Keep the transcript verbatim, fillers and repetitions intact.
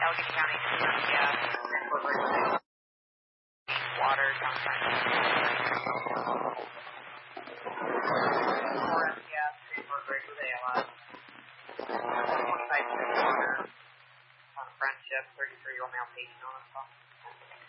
Allegheny County, yeah, water, sometimes. Yeah, transport bridge with A L S. twenty-five water on friendship, thirty-three year old male patient on the phone.